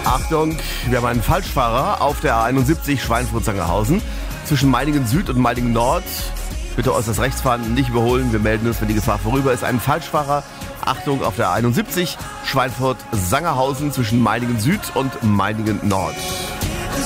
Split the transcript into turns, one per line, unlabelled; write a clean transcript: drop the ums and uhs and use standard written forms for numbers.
Achtung, wir haben einen Falschfahrer auf der A71 Schweinfurt-Sangerhausen zwischen Meiningen Süd und Meiningen Nord. Bitte äußerst rechts fahren, nicht überholen. Wir melden uns, wenn die Gefahr vorüber ist. Ein Falschfahrer. Achtung, auf der A71 Schweinfurt-Sangerhausen zwischen Meiningen Süd und Meiningen Nord.